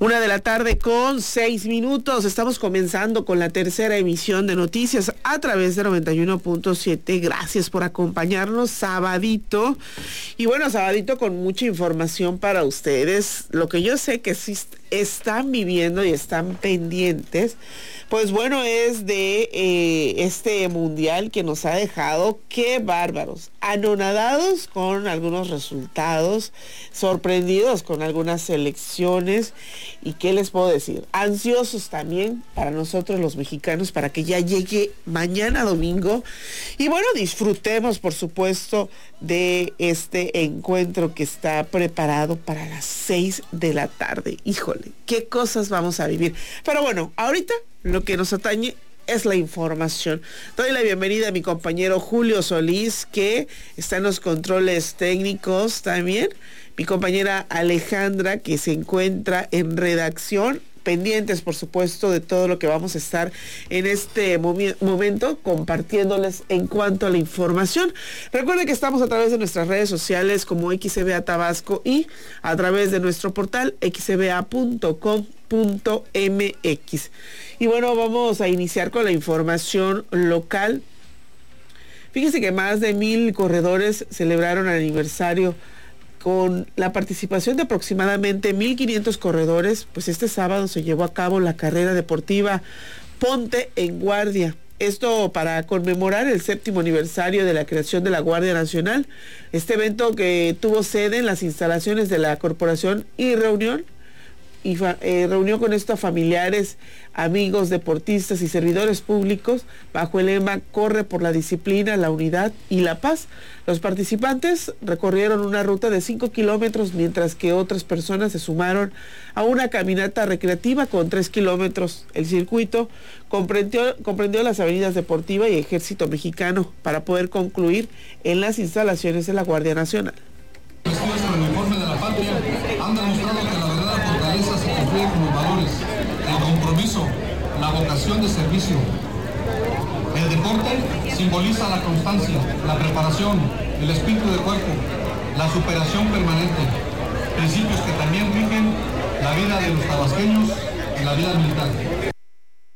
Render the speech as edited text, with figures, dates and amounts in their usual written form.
1:06 p.m. Estamos comenzando con la tercera emisión de noticias a través de 91.7. Gracias por acompañarnos, sabadito. Y bueno, sabadito con mucha información para ustedes. Lo que yo sé que sí están viviendo y están pendientes, pues bueno, es de este mundial que nos ha dejado, qué bárbaros, anonadados con algunos resultados, sorprendidos con algunas selecciones, y qué les puedo decir, ansiosos también para nosotros los mexicanos para que ya llegue mañana domingo, y bueno, disfrutemos por supuesto de este encuentro que está preparado para las 6 de la tarde. Híjole, qué cosas vamos a vivir. Pero bueno, ahorita lo que nos atañe es la información. Doy la bienvenida a mi compañero Julio Solís, que está en los controles técnicos también. Mi compañera Alejandra, que se encuentra en redacción, pendientes por supuesto de todo lo que vamos a estar en este momento compartiéndoles en cuanto a la información. Recuerden que estamos a través de nuestras redes sociales como XCBA Tabasco y a través de nuestro portal xcba.com.mx. Y bueno, vamos a iniciar con la información local. Fíjense que más de 1,000 corredores celebraron el aniversario con la participación de aproximadamente 1,500 corredores. Pues este sábado se llevó a cabo la carrera deportiva Ponte en Guardia. Esto para conmemorar el 7º aniversario de la creación de la Guardia Nacional. Este evento que tuvo sede en las instalaciones de la corporación y reunió con estos familiares, amigos, deportistas y servidores públicos bajo el lema Corre por la disciplina, la unidad y la paz. Los participantes recorrieron una ruta de 5 kilómetros, mientras que otras personas se sumaron a una caminata recreativa con 3 kilómetros. El circuito comprendió las avenidas Deportiva y Ejército Mexicano para poder concluir en las instalaciones de la Guardia Nacional. Vestidos con el uniforme de la patria han demostrado que la verdadera fortaleza se construye con los valores, el compromiso, la vocación de servicio. El deporte simboliza la constancia, la preparación, el espíritu de cuerpo, la superación permanente, principios que también rigen la vida de los tabasqueños y la vida militar.